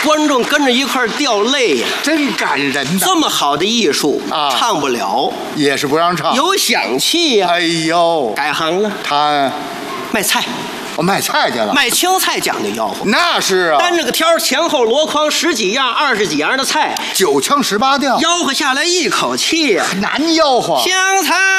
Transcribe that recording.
观众跟着一块儿掉泪呀， 真感人呐！ 这么好的艺术啊唱不了， 也是不让唱。 有响气呀。 哎呦， 改行了， 他卖菜， 我卖菜去了。 卖青菜讲究吆喝， 那是啊， 担着个挑，前后箩筐10几样、20几样的菜， 9腔18调， 吆喝下来一口气呀， 难吆喝。 香菜。